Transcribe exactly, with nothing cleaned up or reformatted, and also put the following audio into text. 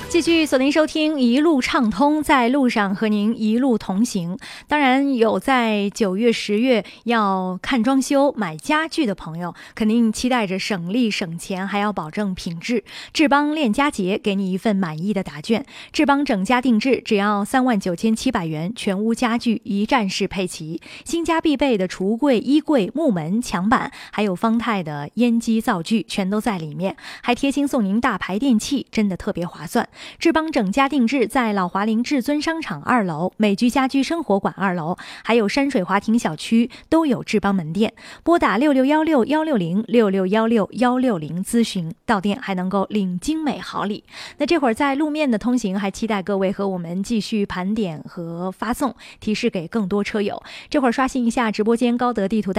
继续锁定收听一路畅通，在路上和您一路同行。当然有在九月十月要看装修买家具的朋友，肯定期待着省力省钱，还要保证品质。智邦链家节给你一份满意的答卷，智邦整家定制只要三万九千七百元，全屋家具一站式配齐，新家必备的橱柜、衣柜、木门、墙板，还有方太的烟机灶具全都在里面，还贴心送您大牌电器，真的特别划算。智邦整家定制在老华林至尊商场二楼、美居家居生活馆二楼，还有山水华庭小区都有智邦门店。拨打六六幺六幺六零六六幺六幺六零咨询，到店还能够领精美好礼。那这会儿在路面的通行，还期待各位和我们继续盘点和发送提示给更多车友。这会儿刷新一下直播间高德地图。